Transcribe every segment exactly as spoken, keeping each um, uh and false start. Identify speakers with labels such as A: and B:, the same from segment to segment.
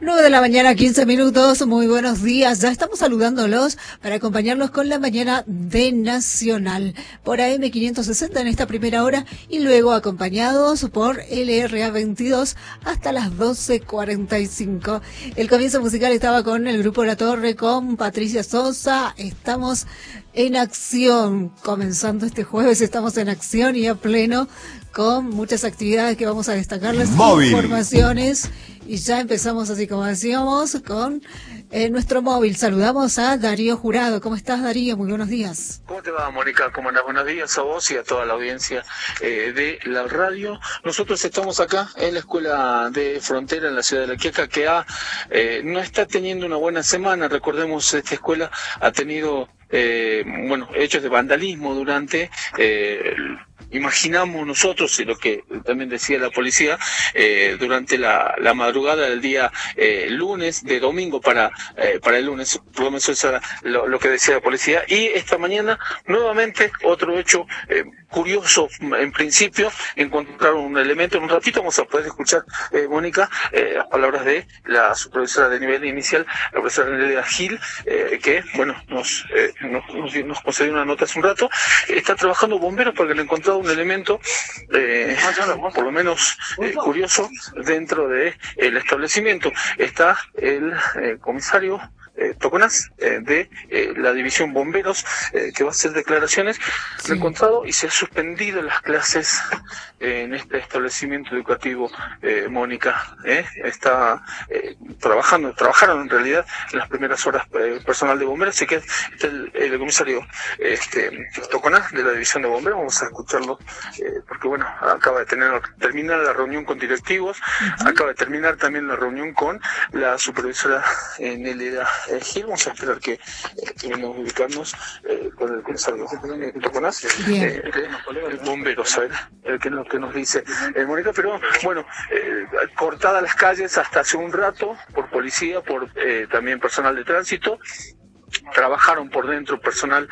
A: nueve de la mañana, quince minutos, muy buenos días. Ya estamos saludándolos para acompañarlos con la mañana de Nacional por A M quinientos sesenta en esta primera hora y luego acompañados por L R A veintidós hasta las doce cuarenta y cinco. El comienzo musical estaba con el grupo La Torre, con Patricia Sosa. Estamos en acción, comenzando este jueves, estamos en acción y a pleno con muchas actividades que vamos a destacarles,
B: Móvil.
A: Informaciones. Y ya empezamos, así como decíamos, con eh, nuestro móvil. Saludamos a Darío Jurado. ¿Cómo estás, Darío? Muy buenos días.
C: ¿Cómo te va, Mónica? ¿Cómo andas? Buenos días a vos y a toda la audiencia eh, de la radio. Nosotros estamos acá en la Escuela de Frontera en la ciudad de La Quiaca, que ha, eh, no está teniendo una buena semana. Recordemos, esta escuela ha tenido eh, bueno, hechos de vandalismo durante... Eh, Imaginamos nosotros, y lo que también decía la policía, eh, durante la, la madrugada del día eh, lunes, de domingo para eh, para el lunes, por lo menos eso era lo, lo que decía la policía, y esta mañana nuevamente otro hecho eh, curioso. En principio encontraron un elemento, en un ratito vamos a poder escuchar, eh, Mónica, eh, las palabras de la supervisora de nivel inicial, la profesora Nelia Gil, eh, que, bueno, nos, eh, nos, nos, nos concedió una nota hace un rato. Están trabajando bomberos porque le han encontrado un elemento, eh, por lo menos eh, curioso, dentro de el establecimiento. Está el eh, comisario eh, Toconás eh, de eh, la división bomberos, eh, que va a hacer declaraciones. Sí. Lo he encontrado y se ha suspendido las clases eh, en este establecimiento educativo, eh, Mónica. Eh, está eh, trabajando, trabajaron en realidad en las primeras horas eh, personal de bomberos, así que está el, el comisario este, Toconás de la división de bomberos. Vamos a escucharlo eh, porque bueno, acaba de tener terminar la reunión con directivos, uh-huh. Acaba de terminar también la reunión con la supervisora eh, Nelia Eh, Gil. Vamos a esperar que tenemos eh, ubicarnos eh, con el comisario Toconás, eh, el bombero, ¿sabes? El que, lo que nos dice eh, Mónica. Pero bueno, eh, cortadas las calles hasta hace un rato por policía, por eh, también personal de tránsito. Trabajaron por dentro personal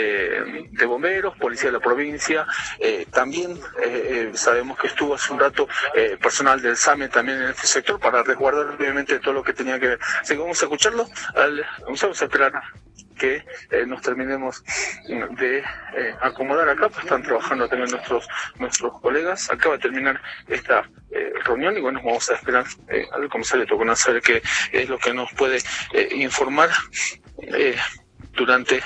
C: eh, de bomberos, policía de la provincia, eh, también eh, sabemos que estuvo hace un rato eh, personal del SAME también en este sector para resguardar obviamente todo lo que tenía que ver. Así que vamos a escucharlo, al, vamos a esperar que eh, nos terminemos de eh, acomodar acá, pues están trabajando también nuestros nuestros colegas. Acaba de terminar esta eh, reunión y bueno, vamos a esperar eh, al comisario Toconás a ver qué es lo que nos puede eh, informar eh, durante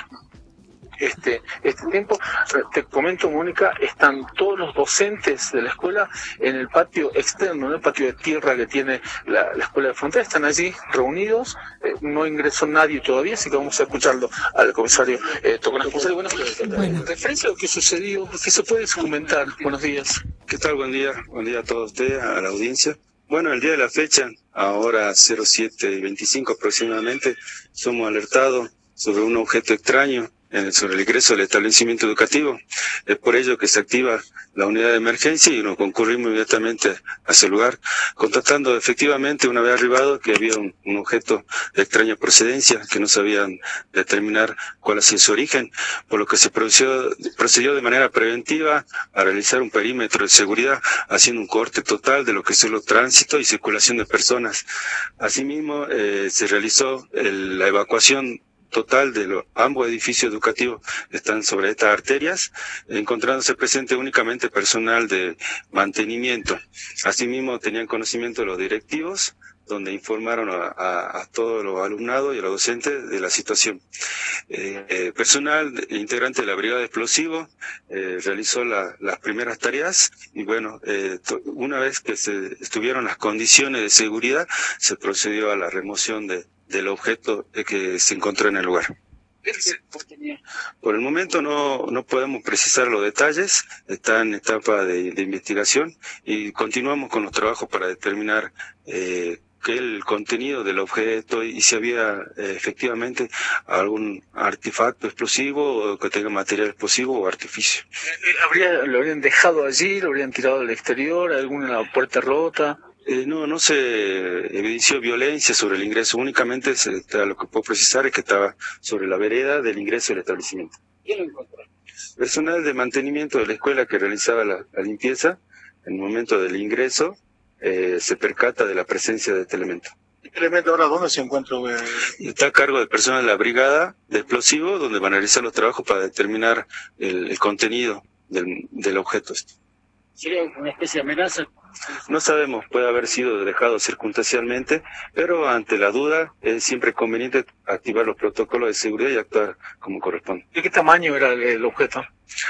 C: este este tiempo. Te comento, Mónica, están todos los docentes de la escuela en el patio externo, en el patio de tierra que tiene la, la escuela de frontera. Están allí reunidos, eh, no ingresó nadie todavía, así que vamos a escucharlo al comisario eh, Toconás. Comisario, bueno, bueno. Referencia a lo que sucedió, ¿qué se puede comentar? Buenos días.
D: ¿Qué tal? Buen día, buen día a todos ustedes, a la audiencia. Bueno, el día de la fecha, ahora cero siete veinticinco aproximadamente, somos alertados sobre un objeto extraño sobre el ingreso del establecimiento educativo. Es por ello que se activa la unidad de emergencia y nos concurrimos inmediatamente a ese lugar, constatando efectivamente, una vez arribado, que había un, un objeto de extraña procedencia, que no sabían determinar cuál ha sido su origen, por lo que se procedió, procedió de manera preventiva a realizar un perímetro de seguridad, haciendo un corte total de lo que son los tránsitos y circulación de personas. Asimismo, eh, se realizó el, la evacuación total de los ambos edificios educativos están sobre estas arterias, encontrándose presente únicamente personal de mantenimiento. Asimismo, tenían conocimiento de los directivos, donde informaron a, a, a todos los alumnados y a los docentes de la situación. Eh, eh, personal integrante de la brigada de explosivos eh, realizó la, las primeras tareas y bueno, eh, to, una vez que se estuvieron las condiciones de seguridad, se procedió a la remoción de del objeto que se encontró en el lugar. Por el momento no, no podemos precisar los detalles, está en etapa de, de investigación y continuamos con los trabajos para determinar eh, qué el contenido del objeto y si había eh, efectivamente algún artefacto explosivo o que tenga material explosivo o artificio.
C: ¿Habría, ¿Lo habrían dejado allí, lo habrían tirado al exterior, alguna puerta rota?
D: Eh, no, no se evidenció violencia sobre el ingreso, únicamente se, lo que puedo precisar es que estaba sobre la vereda del ingreso del establecimiento.
C: ¿Quién lo encontró?
D: Personal de mantenimiento de la escuela que realizaba la, la limpieza, en el momento del ingreso, eh, se percata de la presencia de este elemento.
C: ¿Este elemento ahora dónde se encuentra? Eh?
D: Está a cargo del personal de la brigada de explosivos, donde van a realizar los trabajos para determinar el, el contenido del, del objeto.
C: ¿Sería una especie de amenaza?
D: No sabemos, puede haber sido dejado circunstancialmente, pero ante la duda es siempre conveniente activar los protocolos de seguridad y actuar como corresponde.
C: ¿De qué tamaño era el, el objeto?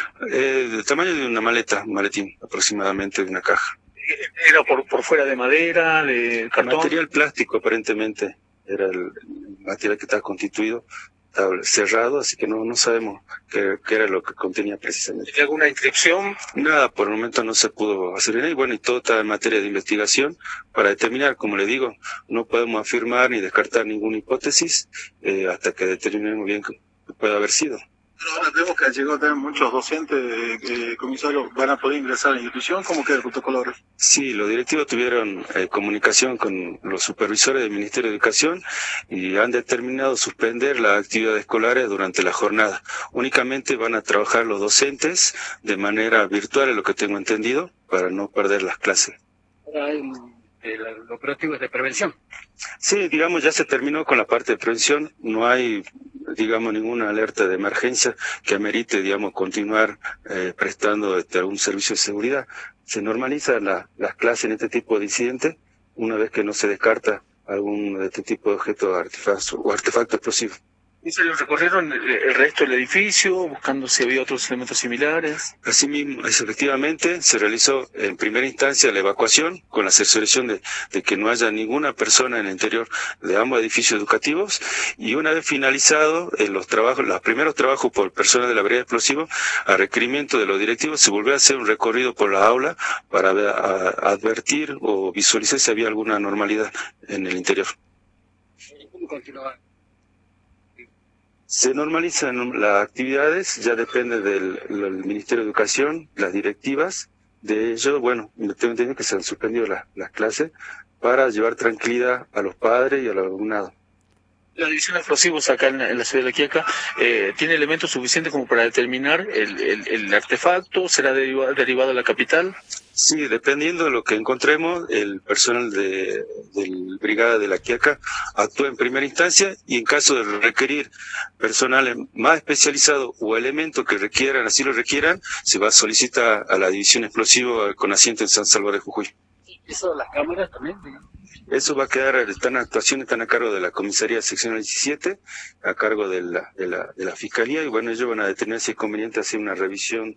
D: Eh, del tamaño de una maleta, un maletín, aproximadamente de una caja.
C: ¿Era por, por fuera de madera, de cartón?
D: Material plástico, aparentemente, era el, el material que estaba constituido. Estaba cerrado, así que no no sabemos qué, qué era lo que contenía precisamente.
C: ¿Hay alguna inscripción?
D: Nada, por el momento no se pudo hacer bien, y bueno, y todo está en materia de investigación para determinar, como le digo, no podemos afirmar ni descartar ninguna hipótesis eh, hasta que determinemos bien qué puede haber sido.
C: Pero ahora vemos que han llegado también muchos docentes, eh, comisarios, van a poder ingresar a la institución. ¿Cómo queda el protocolo ahora?
D: Sí, los directivos tuvieron eh, comunicación con los supervisores del Ministerio de Educación y han determinado suspender las actividades escolares durante la jornada. Únicamente van a trabajar los docentes de manera virtual, es lo que tengo entendido, para no perder las clases.
C: Ahora hay un, el, el operativo es de prevención.
D: Sí, digamos, ya se terminó con la parte de prevención, no hay, digamos, ninguna alerta de emergencia que amerite, digamos, continuar eh, prestando este, algún servicio de seguridad. Se normalizan la, las clases en este tipo de incidentes una vez que no se descarta algún de este tipo de objeto artefacto o artefacto explosivo.
C: ¿Y se recorrieron el resto del edificio buscando si había otros elementos similares?
D: Asimismo, es, efectivamente, se realizó en primera instancia la evacuación con la cercioración de, de que no haya ninguna persona en el interior de ambos edificios educativos, y una vez finalizado eh, los trabajos, los primeros trabajos por personas de la brigada de explosivos, a requerimiento de los directivos, se volvió a hacer un recorrido por la aula para ver, a, a advertir o visualizar si había alguna anormalidad en el interior.
C: ¿Cómo continuaba?
D: Se normalizan las actividades, ya depende del, del Ministerio de Educación, las directivas. De ello, bueno, tengo entendido que se han suspendido las, las clases para llevar tranquilidad a los padres y al alumnado.
C: La división de explosivos acá en la, en la ciudad de La Quiaca eh, tiene elementos suficientes como para determinar el, el, el artefacto. ¿Será derivado, derivado a la capital?
D: Sí, dependiendo de lo que encontremos, el personal de, de Brigada de La Quiaca actúa en primera instancia, y en caso de requerir personal más especializado o elementos que requieran, así lo requieran, se va a solicitar a la división explosivo con asiento en San Salvador de Jujuy.
C: ¿Eso de las cámaras también?
D: Eso va a quedar, están actuaciones, están a cargo de la Comisaría Seccional diecisiete, a cargo de la, de la, de la Fiscalía, y bueno, ellos van a determinar si es conveniente hacer una revisión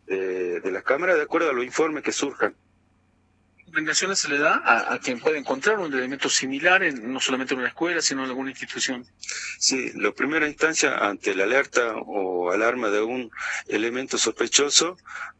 D: de, de la cámara de acuerdo a los informes que surjan.
C: ¿Qué recomendaciones se le da a, a quien pueda encontrar un elemento similar, en, no solamente en una escuela, sino en alguna institución?
D: Sí, la primera instancia, ante la alerta o alarma de un elemento sospechoso,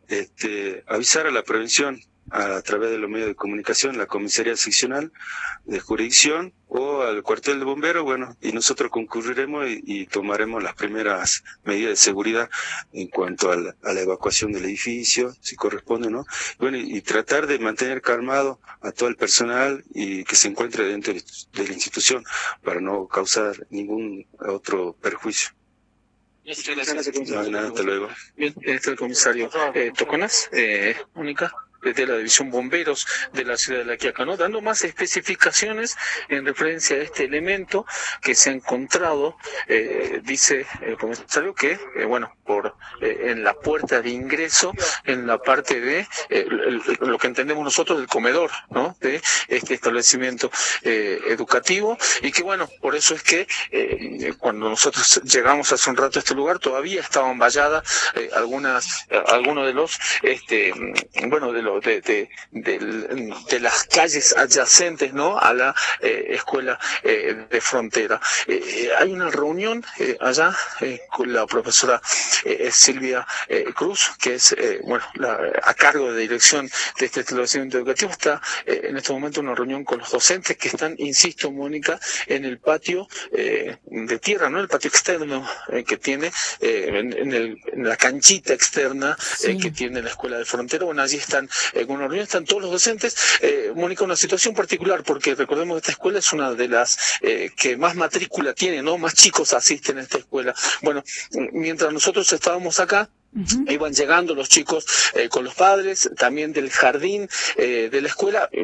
D: este, avisar a la prevención a, a través de los medios de comunicación, la comisaría seccional de jurisdicción o al cuartel de bomberos, bueno, y nosotros concurriremos y, y tomaremos las primeras medidas de seguridad en cuanto a la, a la evacuación del edificio, si corresponde, ¿no? Bueno, y, y tratar de mantener calmado a todo el personal y que se encuentre dentro de, de la institución para no causar ningún otro perjuicio.
C: Muchas gracias.
D: No, nada, hasta luego.
C: Bien, este es el comisario eh, Toconas, eh, Mónica, de la División Bomberos de la ciudad de La Quiaca, ¿no? Dando más especificaciones en referencia a este elemento que se ha encontrado, eh, dice el comisario que, eh, bueno, por eh, en la puerta de ingreso, en la parte de eh, el, lo que entendemos nosotros del comedor, ¿no? De este establecimiento eh, educativo, y que, bueno, por eso es que eh, cuando nosotros llegamos hace un rato a este lugar todavía estaban valladas eh, algunas, eh, algunos de los, este, bueno, de los De, de, de, de las calles adyacentes, ¿no?, a la eh, escuela eh, de Frontera. Eh, hay una reunión eh, allá eh, con la profesora eh, Silvia eh, Cruz, que es eh, bueno la, a cargo de dirección de este establecimiento educativo. Está eh, en este momento una reunión con los docentes que están, insisto, Mónica, en el patio eh, de tierra, ¿no?, el patio externo eh, que tiene eh, en, en, el, en la canchita externa eh, sí. que tiene la escuela de Frontera. Bueno, allí están Eh, con una reunión, están todos los docentes. Eh, Mónica, una situación particular, porque recordemos que esta escuela es una de las eh, que más matrícula tiene, ¿no? Más chicos asisten a esta escuela. Bueno, mientras nosotros estábamos acá, Uh-huh. iban llegando los chicos eh, con los padres, también del jardín eh, de la escuela. Eh,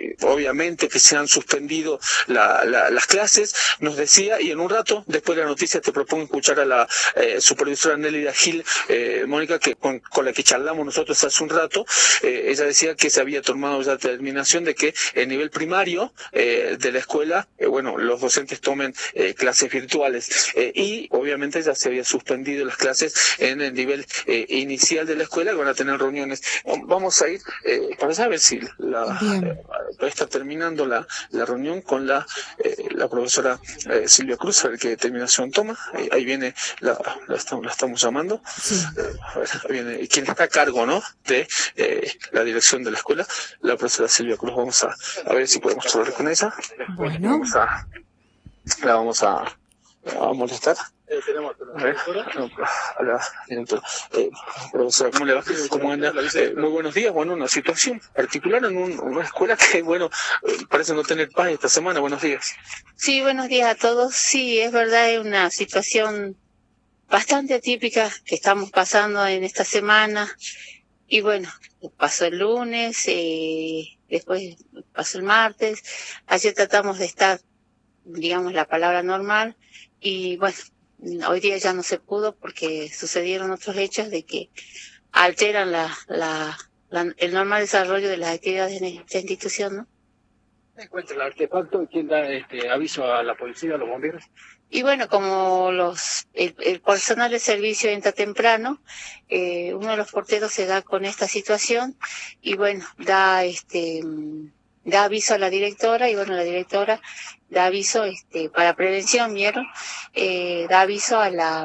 C: eh, obviamente que se han suspendido la, la, las clases, nos decía, y en un rato, después de la noticia, te propongo escuchar a la eh, supervisora Nélida Gil, eh, Mónica, que con, con la que charlamos nosotros hace un rato. Eh, ella decía que se había tomado ya determinación de que el nivel primario eh, de la escuela, eh, bueno, los docentes tomen eh, clases virtuales, eh, y obviamente ya se había suspendido las clases en el nivel eh, inicial de la escuela, que van a tener reuniones. Vamos a ir eh, para saber si la, eh, está terminando la, la reunión con la, eh, la profesora eh, Silvia Cruz, a ver qué determinación toma. Eh, ahí viene, la, la, estamos, la estamos llamando. Sí. Eh, a ver, ahí viene quien está a cargo, ¿no?, de eh, la dirección de la escuela, la profesora Silvia Cruz. Vamos a, a ver si podemos hablar con ella. Bueno. Vamos a, la vamos a, a molestar. Eh, tenemos a ver, a la directora. Eh, profesora, ¿cómo le va? ¿Cómo anda? Eh, muy buenos días. Bueno, una situación particular en un, una escuela que, bueno, eh, parece no tener paz esta semana. Buenos días.
B: Sí, buenos días a todos. Sí, es verdad, es una situación bastante atípica que estamos pasando en esta semana. Y bueno, pasó el lunes, eh, después pasó el martes. Ayer tratamos de estar, digamos, la palabra normal. Y bueno, hoy día ya no se pudo porque sucedieron otros hechos de que alteran la, la, la, el normal desarrollo de las actividades en esta institución, ¿no?
E: ¿Se encuentra el artefacto? ¿Quién da este aviso a la policía, a los bomberos?
B: Y bueno, como los el, el personal de servicio entra temprano, eh, uno de los porteros se da con esta situación y bueno, da este da aviso a la directora y bueno, la directora da aviso este para prevención, ¿vieron? Eh, da aviso a la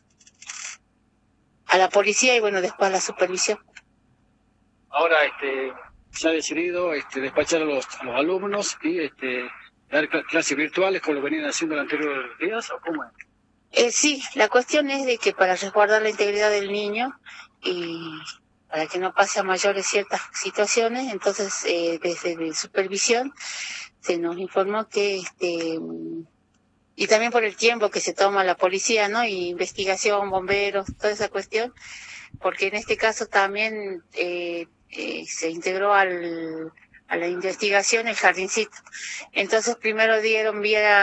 B: a la policía y bueno, después a la supervisión.
E: Ahora este se ha decidido este despachar a los, a los alumnos y este dar clases virtuales como lo venían haciendo en los anteriores días, ¿o cómo es?
B: Eh, sí, la cuestión es de que para resguardar la integridad del niño y para que no pase a mayores ciertas situaciones, entonces eh, desde la supervisión se nos informó que este y también por el tiempo que se toma la policía, ¿no? Y investigación, bomberos, toda esa cuestión, porque en este caso también eh, eh, se integró al a la investigación el jardincito. Entonces primero dieron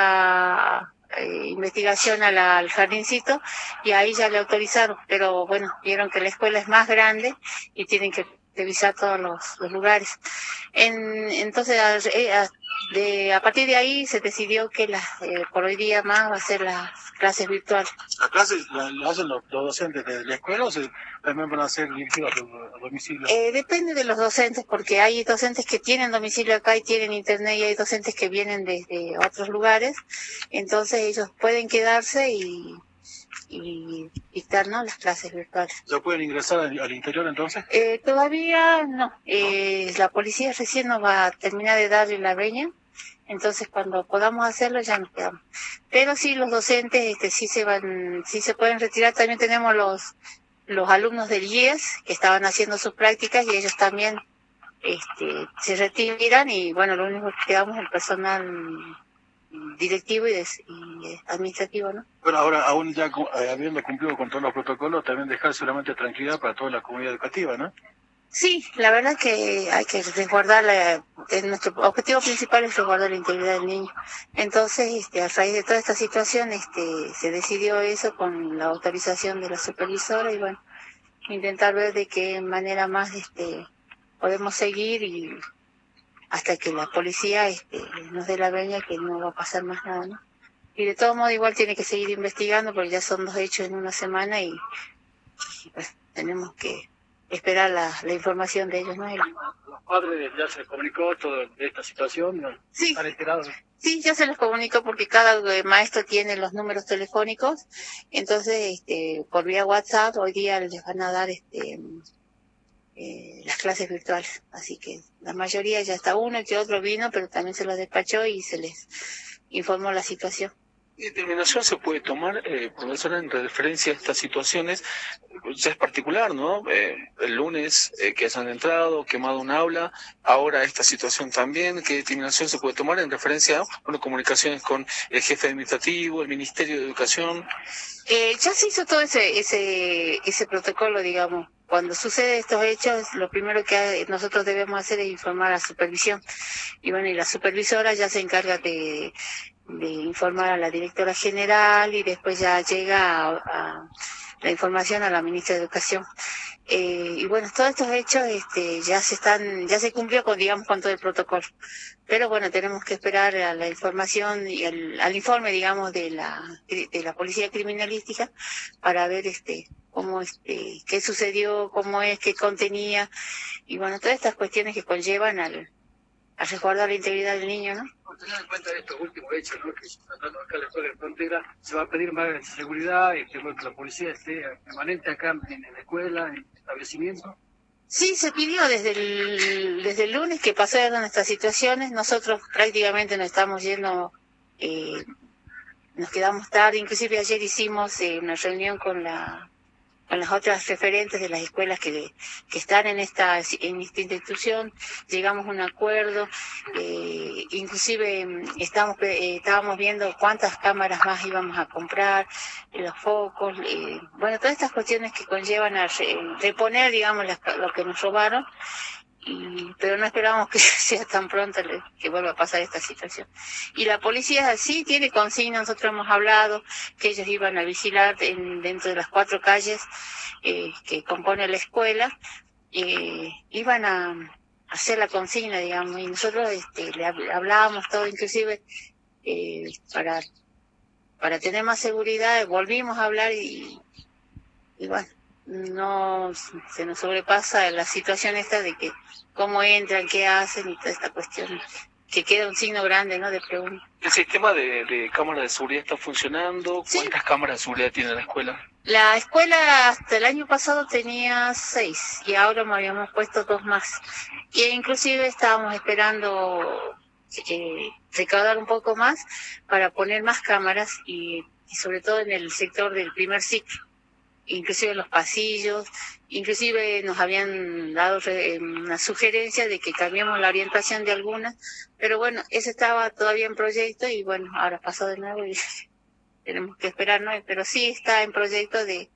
B: vía eh, investigación a la, al jardincito y ahí ya le autorizaron, pero bueno, vieron que la escuela es más grande y tienen que revisar todos los, los lugares. En, entonces a, a, de, a partir de ahí se decidió que la, eh, por hoy día más va a ser las clases virtuales.
E: ¿Las clases las hacen los, los docentes de la escuela o se, también van a ser dirigidas a domicilio?
B: Eh, depende de los docentes, porque hay docentes que tienen domicilio acá y tienen internet y hay docentes que vienen desde otros lugares, entonces ellos pueden quedarse y y dictar, ¿no?, las clases virtuales.
E: ¿Ya pueden ingresar al, al interior entonces?
B: Eh, todavía no. Eh, ¿No? La policía recién nos va a terminar de darle la veña, entonces cuando podamos hacerlo ya nos quedamos. Pero sí, los docentes este, sí se van, sí se pueden retirar. También tenemos los los alumnos del I E S que estaban haciendo sus prácticas y ellos también este, se retiran y bueno, lo único que quedamos es el personal directivo y, de, y administrativo, ¿no?
E: Bueno, ahora aún ya eh, habiendo cumplido con todos los protocolos, también dejar solamente tranquilidad para toda la comunidad educativa, ¿no?
B: Sí, la verdad que hay que resguardar, la, nuestro objetivo principal es resguardar la integridad del niño. Entonces, este, a raíz de toda esta situación, este, se decidió eso con la autorización de la supervisora y bueno, intentar ver de qué manera más este, podemos seguir y hasta que la policía este, nos dé la veña que no va a pasar más nada, ¿no? Y de todo modo igual tiene que seguir investigando porque ya son dos hechos en una semana y, y pues tenemos que esperar la, la información de ellos, ¿no?
E: Los padres ya se les comunicó toda esta situación, ¿no?
B: Sí.
E: ¿Están enterados?
B: Sí, ya se les comunicó porque cada maestro tiene los números telefónicos, entonces este, por vía WhatsApp hoy día les van a dar este Eh, las clases virtuales, así que la mayoría ya está, uno que otro vino, pero también se los despachó y se les informó la situación.
C: ¿Qué determinación se puede tomar, eh, profesora, en referencia a estas situaciones? Ya es particular, ¿no? Eh, el lunes eh, que hayan entrado, quemado un aula, ahora esta situación también. ¿Qué determinación se puede tomar en referencia a bueno, comunicaciones con el jefe administrativo, el Ministerio de Educación?
B: Eh, ya se hizo todo ese ese ese protocolo, digamos, cuando sucede estos hechos, lo primero que nosotros debemos hacer es informar a la supervisión. Y bueno, y la supervisora ya se encarga de, de informar a la directora general y después ya llega a, a la información a la ministra de Educación. Eh, y bueno, todos estos hechos este, ya se están, ya se cumplió con, digamos, con todo el protocolo. Pero bueno, tenemos que esperar a la información y al, al informe, digamos, de la, de la policía criminalística para ver este, cómo, este, qué sucedió, cómo es, qué contenía, y bueno, todas estas cuestiones que conllevan al, a resguardar la integridad del niño, ¿no?
E: Teniendo en cuenta estos últimos hechos, ¿no? Que tratando acá en la escuela de Frontera, se va a pedir más seguridad y que, bueno, que la policía esté permanente acá en, en la escuela, en el establecimiento.
B: Sí, se pidió desde el, desde el lunes que pasaron estas situaciones. Nosotros prácticamente nos estamos yendo, eh, nos quedamos tarde. Inclusive ayer hicimos eh, una reunión con la con las otras referentes de las escuelas que, que están en esta en esta institución. Llegamos a un acuerdo, eh, inclusive estamos, eh, estábamos viendo cuántas cámaras más íbamos a comprar, los focos, eh, bueno, todas estas cuestiones que conllevan a re, reponer, digamos, las, lo que nos robaron. Y, pero no esperábamos que sea tan pronto que vuelva a pasar esta situación. Y la policía sí tiene consigna, nosotros hemos hablado que ellos iban a vigilar en, dentro de las cuatro calles eh, que compone la escuela, eh, iban a hacer la consigna, digamos, y nosotros este, le hablábamos todo, inclusive eh, para, para tener más seguridad, volvimos a hablar y, y bueno, no se nos sobrepasa la situación esta de que cómo entran, qué hacen y toda esta cuestión que queda un signo grande, ¿no?, de pregunta.
C: ¿El sistema de, de cámaras de seguridad está funcionando? ¿Cuántas sí. cámaras de seguridad tiene la escuela?
B: La escuela hasta el año pasado tenía seis y ahora me habíamos puesto dos más. Y inclusive estábamos esperando eh, recaudar un poco más para poner más cámaras y, y sobre todo en el sector del primer ciclo. Inclusive en los pasillos, inclusive nos habían dado una sugerencia de que cambiemos la orientación de algunas, pero bueno, eso estaba todavía en proyecto y bueno, ahora pasó de nuevo y tenemos que esperar, ¿no? Pero sí está en proyecto de,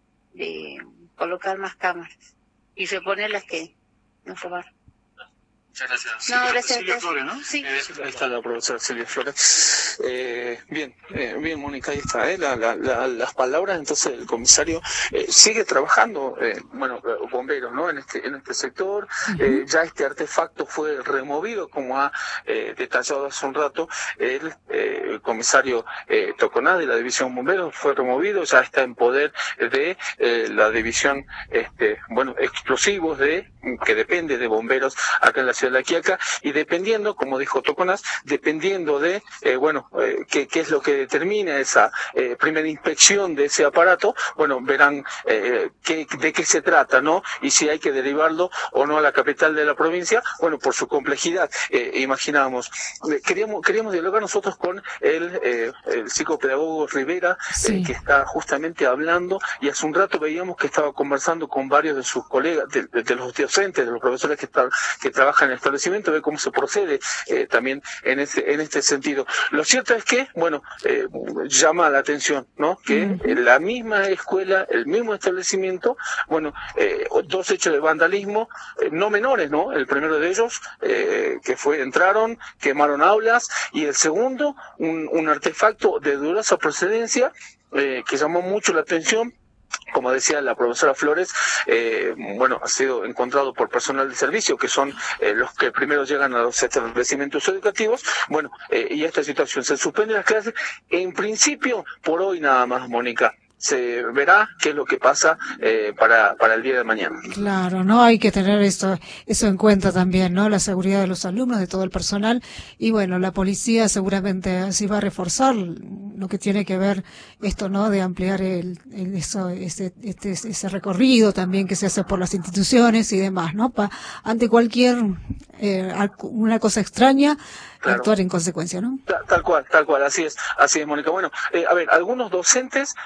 B: de colocar más cámaras y reponer las que nos robaron.
C: Muchas gracias.
B: No, gracias.
C: Silvia Flores, ¿no?
B: Sí.
C: Eh, ahí está la profesora Silvia Flores. Eh, bien, eh, bien, Mónica, ahí está, ¿eh? La, la, la, las palabras, entonces, el comisario eh, sigue trabajando, eh, bueno, bomberos, ¿no? En este, en este sector, uh-huh. eh, ya este artefacto fue removido, como ha eh, detallado hace un rato, el, eh, el comisario eh, Toconá de la División Bomberos fue removido, ya está en poder de eh, la División, este, bueno, explosivos de, que depende de bomberos acá en la ciudad de La Quiaca, y dependiendo, como dijo Toconás, dependiendo de, eh, bueno, eh, qué, qué es lo que determina esa eh, primera inspección de ese aparato, bueno, verán eh, qué, de qué se trata, ¿no? Y si hay que derivarlo o no a la capital de la provincia, bueno, por su complejidad, eh, imaginábamos. Eh, queríamos, queríamos dialogar nosotros con el, eh, el psicopedagogo Rivera, sí. eh, que está justamente hablando, y hace un rato veíamos que estaba conversando con varios de sus colegas, de, de, de los docentes, de los profesores que, está, que trabajan en el establecimiento, ve cómo se procede eh, también en este en este sentido. Lo cierto es que, bueno, eh, llama la atención, ¿no? Que uh-huh. la misma escuela, el mismo establecimiento, bueno, eh, dos hechos de vandalismo eh, no menores, ¿no? El primero de ellos, eh, que fue, entraron, quemaron aulas, y el segundo, un, un artefacto de dudosa procedencia eh, que llamó mucho la atención. Como decía la profesora Flores, eh, bueno, ha sido encontrado por personal de servicio, que son eh, los que primero llegan a los establecimientos educativos. Bueno, eh, y esta situación se suspende las clases, en principio, por hoy nada más, Mónica. Se verá qué es lo que pasa eh, para para el día de mañana.
A: Claro, no hay que tener esto eso en cuenta también, ¿no? La seguridad de los alumnos, de todo el personal, y bueno, la policía seguramente así va a reforzar lo que tiene que ver esto, ¿no? De ampliar el, el eso ese este ese recorrido también que se hace por las instituciones y demás, ¿no? Pa, ante cualquier eh, una cosa extraña, claro, actuar en consecuencia, ¿no?
C: Tal, tal cual, tal cual, así es, así es, Mónica. Bueno, eh, a ver, algunos docentes se han quedado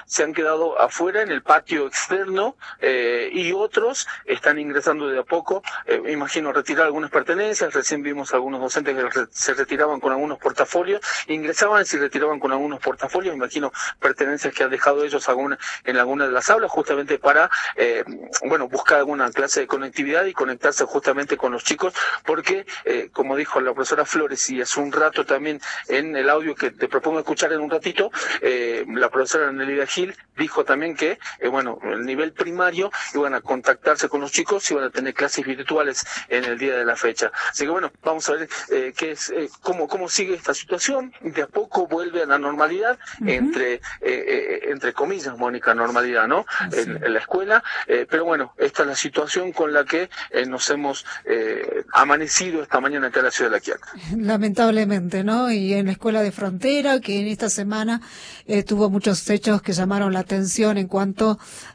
C: quedado afuera en el patio externo eh, y otros están ingresando de a poco. Eh, me imagino retirar algunas pertenencias. Recién vimos algunos docentes que re se retiraban con algunos portafolios, ingresaban y se retiraban con algunos portafolios. Me imagino pertenencias que han dejado ellos alguna, en alguna de las aulas, justamente para eh, bueno, buscar alguna clase de conectividad y conectarse justamente con los chicos, porque eh, como dijo la profesora Flores y hace un rato también en el audio que te propongo escuchar en un ratito, eh, la profesora Nelida Gil dijo también que eh, bueno, el nivel primario iban a contactarse con los chicos, iban a tener clases virtuales en el día de la fecha. Así que bueno, vamos a ver eh, qué es, eh, cómo, cómo sigue esta situación. De a poco vuelve a la normalidad, uh-huh. entre eh, eh, entre comillas, Mónica, normalidad, ¿no? En, en la escuela, eh, pero bueno, esta es la situación con la que eh, nos hemos eh, amanecido esta mañana acá en la ciudad de La Quiaca.
A: Lamentablemente, ¿no? Y en la escuela de Frontera, que en esta semana eh, tuvo muchos hechos que llamaron la atención en cuanto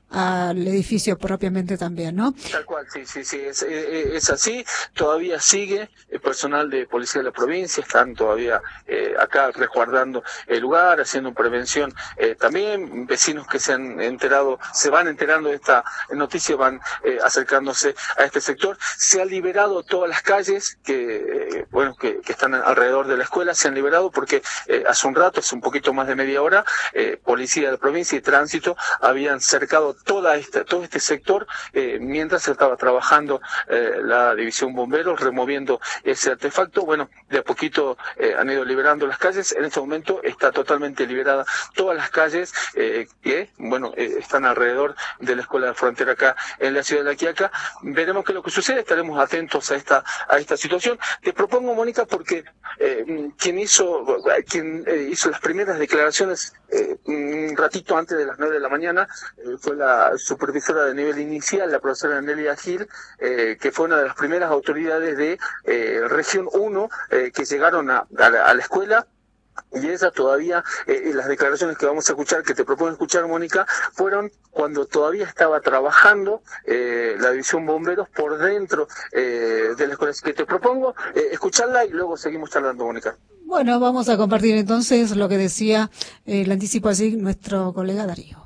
A: al edificio propiamente también, ¿no?
C: Tal cual, sí, sí, sí, es, es así. Todavía sigue el personal de policía de la provincia, están todavía eh, acá resguardando el lugar, haciendo prevención. Eh, también vecinos que se han enterado, se van enterando de esta noticia, van eh, acercándose a este sector. Se han liberado todas las calles que, eh, bueno, que, que están alrededor de la escuela, se han liberado porque eh, hace un rato, hace un poquito más de media hora, eh, policía de la provincia y tránsito habían cercado toda esta, todo este sector eh, mientras se estaba trabajando eh, la división bomberos removiendo ese artefacto. Bueno, de a poquito eh, han ido liberando las calles. En este momento está totalmente liberada todas las calles eh, que bueno eh, están alrededor de la escuela de Frontera acá en la ciudad de La Quiaca. Veremos qué es lo que sucede, estaremos atentos a esta a esta situación. Te propongo, Mónica, porque eh, quien hizo quien eh, hizo las primeras declaraciones eh, un ratito antes de las nueve de la mañana eh, fue la supervisora de nivel inicial, la profesora Nelida Gil, eh, que fue una de las primeras autoridades de eh, Región uno eh, que llegaron a, a, la, a la escuela. Y ella todavía, eh, las declaraciones que vamos a escuchar, que te propongo escuchar, Mónica, fueron cuando todavía estaba trabajando eh, la división bomberos por dentro eh, de la escuela. Así que te propongo eh, escucharla y luego seguimos charlando, Mónica.
A: Bueno, vamos a compartir entonces lo que decía eh, el anticipo así nuestro colega Darío.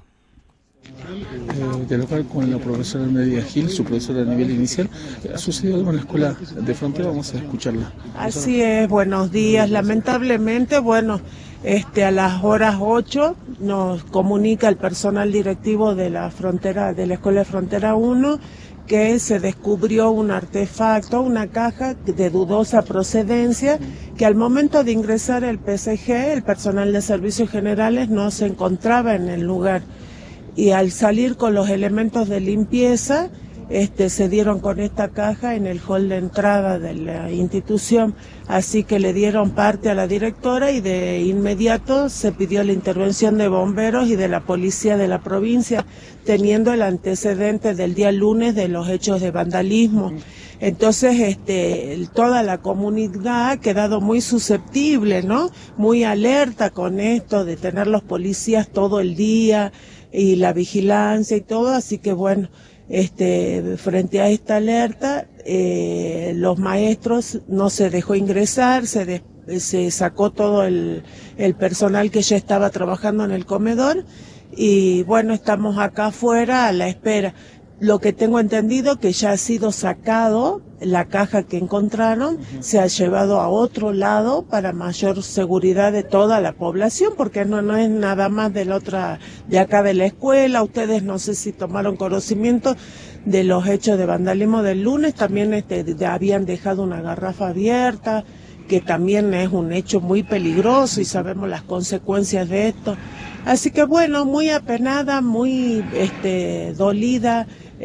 F: Eh, dialogar con la profesora Nelida Gil, su profesora a nivel inicial. ¿Ha sucedido algo en la escuela de Frontera? Vamos a escucharla.
G: Así es, buenos días. Lamentablemente, bueno, este a las horas ocho nos comunica el personal directivo de la frontera, de la escuela de Frontera uno, que se descubrió un artefacto, una caja de dudosa procedencia, que al momento de ingresar el P S G, el personal de servicios generales, no se encontraba en el lugar. Y al salir con los elementos de limpieza, este, se dieron con esta caja en el hall de entrada de la institución, así que le dieron parte a la directora y de inmediato se pidió la intervención de bomberos y de la policía de la provincia, teniendo el antecedente del día lunes de los hechos de vandalismo. Entonces, este, toda la comunidad ha quedado muy susceptible, ¿no? Muy alerta con esto de tener los policías todo el día y la vigilancia y todo, así que bueno, este, frente a esta alerta, eh, los maestros no se dejó ingresar, se, de, se sacó todo el, el personal que ya estaba trabajando en el comedor y bueno, estamos acá afuera a la espera. Lo que tengo entendido que ya ha sido sacado, la caja que encontraron, uh-huh. se ha llevado a otro lado para mayor seguridad de toda la población, porque no, no es nada más de la otra, de acá de la escuela. Ustedes no sé si tomaron conocimiento de los hechos de vandalismo del lunes, también este, de, habían dejado una garrafa abierta, que también es un hecho muy peligroso y sabemos las consecuencias de esto. Así que bueno, muy apenada, muy este, dolida.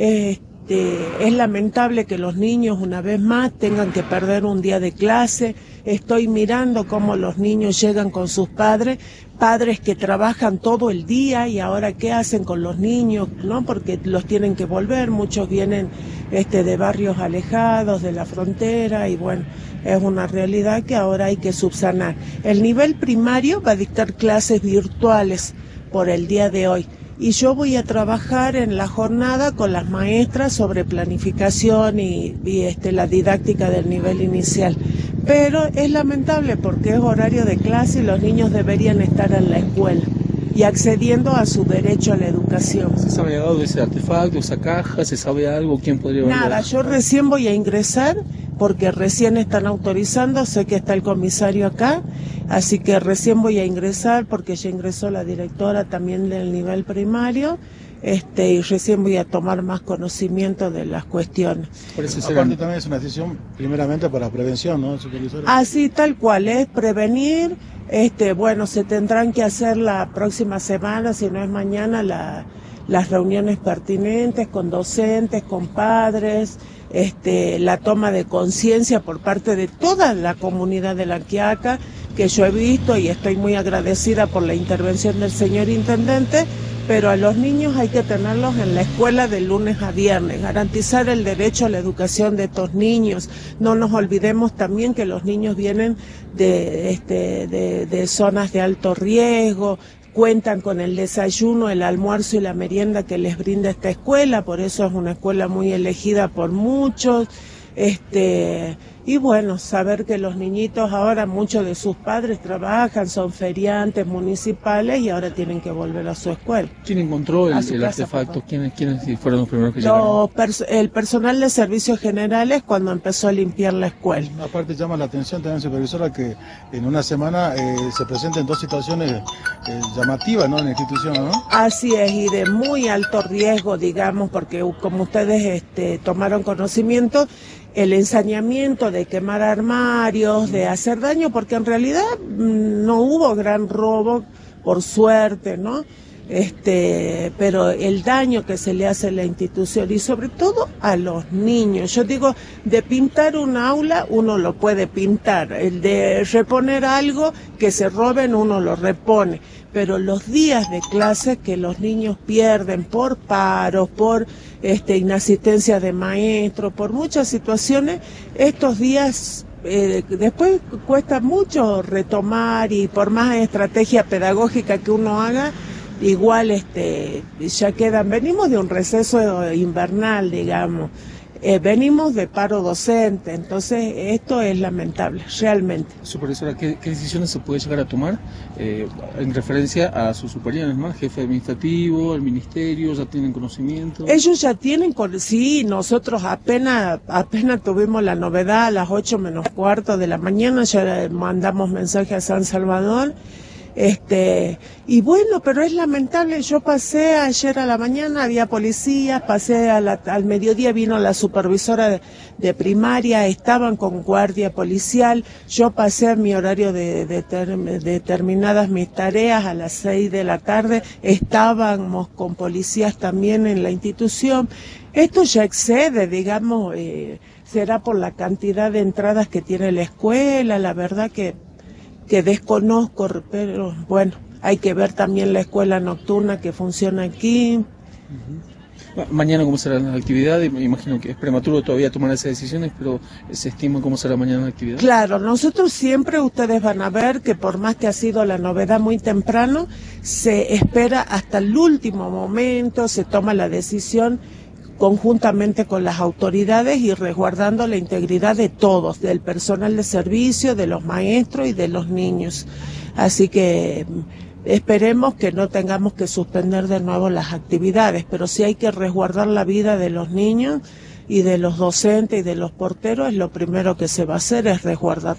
G: Este, es lamentable que los niños una vez más tengan que perder un día de clase. Estoy mirando cómo los niños llegan con sus padres, padres que trabajan todo el día y ahora qué hacen con los niños, ¿no? Porque los tienen que volver, muchos vienen este, de barrios alejados, de la frontera y bueno, es una realidad que ahora hay que subsanar. El nivel primario va a dictar clases virtuales por el día de hoy. Y yo voy a trabajar en la jornada con las maestras sobre planificación y, y este, la didáctica del nivel inicial. Pero es lamentable porque es horario de clase y los niños deberían estar en la escuela. y accediendo a su derecho a la educación.
F: ¿Se sabe algo de ese artefacto, esa caja? ¿Se sabe algo? ¿Quién podría verlo?
G: Nada, yo recién voy a ingresar porque recién están autorizando, sé que está el comisario acá, así que recién voy a ingresar porque ya ingresó la directora también del nivel primario. Este, y recién voy a tomar más conocimiento de las cuestiones.
H: Parece ser aparte también es una decisión primeramente para prevención, ¿no, supervisora?
G: Así tal cual, es prevenir, este, bueno, se tendrán que hacer la próxima semana, si no es mañana, la, las reuniones pertinentes con docentes, con padres, este, la toma de conciencia por parte de toda la comunidad de La Quiaca, que yo he visto y estoy muy agradecida por la intervención del señor intendente. Pero a los niños hay que tenerlos en la escuela de lunes a viernes, garantizar el derecho a la educación de estos niños. No nos olvidemos también que los niños vienen de, este, de, de zonas de alto riesgo, cuentan con el desayuno, el almuerzo y la merienda que les brinda esta escuela, por eso es una escuela muy elegida por muchos. Este, y bueno, saber que los niñitos ahora, muchos de sus padres trabajan, son feriantes municipales y ahora tienen que volver a su escuela.
F: ¿Quién encontró el, el casa, artefacto? ¿Quiénes, ¿Quiénes fueron los primeros que llegaron?
G: Pers el personal de servicios generales cuando empezó a limpiar la escuela.
H: Aparte llama la atención también, supervisora, que en una semana eh, se presenten dos situaciones eh, llamativas, ¿no?, en la institución, ¿no?
G: Así es, y de muy alto riesgo, digamos, porque como ustedes este, tomaron conocimiento, el ensañamiento de quemar armarios, de hacer daño, porque en realidad no hubo gran robo, por suerte, ¿no? Este, pero el daño que se le hace a la institución y sobre todo a los niños. Yo digo, de pintar un aula uno lo puede pintar, el de reponer algo que se roben uno lo repone, pero los días de clase que los niños pierden por paros, por este, inasistencia de maestro, por muchas situaciones, estos días eh, después cuesta mucho retomar y por más estrategia pedagógica que uno haga, igual este ya quedan, venimos de un receso invernal, digamos, eh, venimos de paro docente, entonces esto es lamentable, realmente.
F: Supervisora, ¿qué, qué decisiones se puede llegar a tomar eh, en referencia a sus superiores, ¿no? Jefe administrativo, el ministerio, ya tienen conocimiento?
G: Ellos ya tienen, sí, nosotros apenas, apenas tuvimos la novedad a las ocho menos cuarto de la mañana, ya mandamos mensaje a San Salvador. Este, y bueno, pero es lamentable, yo pasé ayer a la mañana, había policías, pasé a la, al mediodía vino la supervisora de, de primaria, estaban con guardia policial, yo pasé a mi horario de, de, ter, de terminadas mis tareas a las seis de la tarde, estábamos con policías también en la institución. Esto ya excede, digamos, eh, será por la cantidad de entradas que tiene la escuela, la verdad que que desconozco, pero bueno, hay que ver también la escuela nocturna que funciona aquí.
F: Uh-huh. Mañana, ¿cómo serán las actividades? Me imagino que es prematuro todavía tomar esas decisiones, pero ¿se estima cómo será mañana la actividad?
G: Claro, nosotros siempre, ustedes van a ver que por más que ha sido la novedad muy temprano, se espera hasta el último momento, se toma la decisión conjuntamente con las autoridades y resguardando la integridad de todos, del personal de servicio, de los maestros y de los niños. Así que esperemos que no tengamos que suspender de nuevo las actividades, pero sí hay que resguardar la vida de los niños y de los docentes y de los porteros, es lo primero que se va a hacer, es resguardar.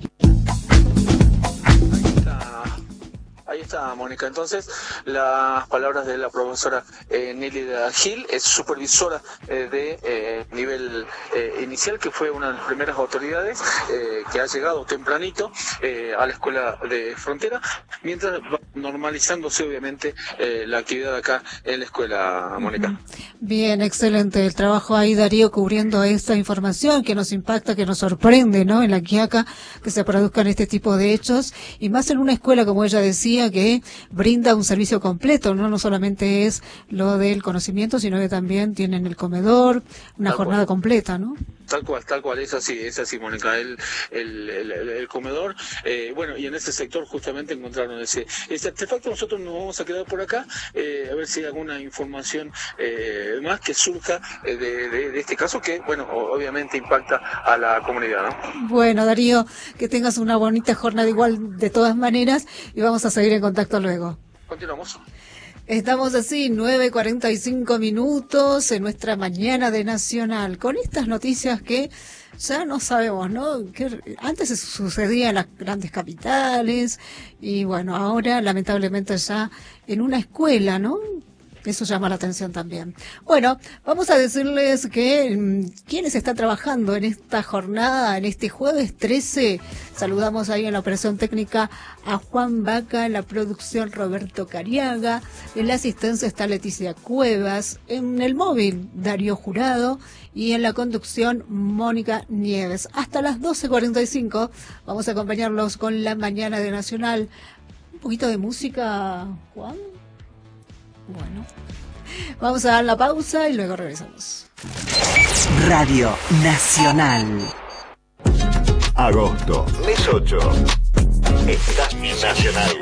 C: Ahí está, Mónica. Entonces, las palabras de la profesora eh, Nélida Gil, es supervisora eh, de eh, nivel eh, inicial, que fue una de las primeras autoridades eh, que ha llegado tempranito eh, a la escuela de Frontera, mientras va normalizándose, obviamente, eh, la actividad acá en la escuela, Mónica.
A: Bien, excelente el trabajo ahí, Darío, cubriendo esta información que nos impacta, que nos sorprende, ¿no?, en La Quiaca, que se produzcan este tipo de hechos, y más en una escuela, como ella decía, que brinda un servicio completo, ¿no? No solamente es lo del conocimiento, sino que también tienen el comedor, una tal jornada cual. completa, ¿no?
C: Tal cual, tal cual, es así, es así, Mónica, el, el, el, el comedor, eh, bueno, y en ese sector justamente encontraron ese, ese artefacto. Nosotros nos vamos a quedar por acá, eh, a ver si hay alguna información eh, más que surja eh, de, de, de este caso que, bueno, obviamente impacta a la comunidad, ¿no?
A: Bueno, Darío, que tengas una bonita jornada igual de todas maneras y vamos a seguir en contacto luego.
C: continuamos.
A: Estamos así, nueve cuarenta y cinco minutos en nuestra mañana de Nacional, con estas noticias que ya no sabemos, ¿no? Que antes se sucedía en las grandes capitales y bueno, ahora lamentablemente ya en una escuela, ¿no? Eso llama la atención también. Bueno, vamos a decirles que quienes están trabajando en esta jornada, en este jueves trece, saludamos ahí en la operación técnica a Juan Vaca, en la producción Roberto Cariaga, en la asistencia está Leticia Cuevas, en el móvil Darío Jurado y en la conducción Mónica Nieves. Hasta las doce cuarenta y cinco vamos a acompañarlos con la mañana de Nacional. Un poquito de música, Juan. Bueno, vamos a dar la pausa y luego regresamos.
I: Radio Nacional.
J: Agosto, mes ocho. Estás Nacional.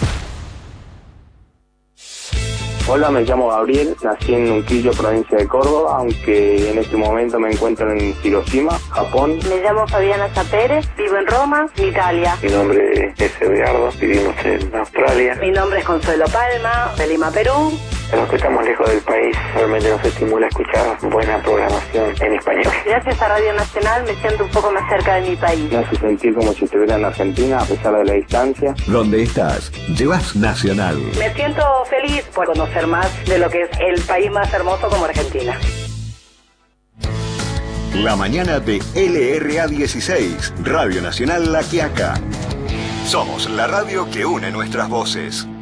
K: Hola, me llamo Gabriel, nací en Unquillo, provincia de Córdoba, aunque en este momento me encuentro en Hiroshima, Japón.
L: Me llamo Fabiana Zapérez, vivo en Roma, Italia.
M: Mi nombre es Eduardo, vivimos en Australia.
N: Mi nombre es Consuelo Palma, de Lima, Perú.
M: A los que estamos lejos del país, realmente nos estimula escuchar buena programación en español.
L: Gracias a Radio Nacional me siento un poco más cerca de mi país.
K: Me hace sentir como si estuviera en Argentina, a pesar de la distancia.
J: ¿Dónde estás? Llevas Nacional.
N: Me siento feliz por conocer más de lo que es el país más hermoso como Argentina.
J: La mañana de L R A dieciséis, Radio Nacional La Quiaca. Somos la radio que une nuestras voces.